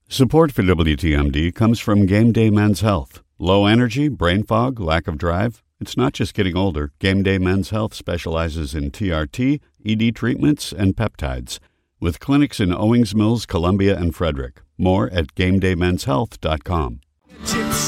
Support for WTMD comes from Game Day Men's Health. Low energy, brain fog, lack of drive? It's not just getting older. Game Day Men's Health specializes in TRT, ED treatments, and peptides, with clinics in Owings Mills, Columbia, and Frederick. More at GameDayMen'sHealth.com.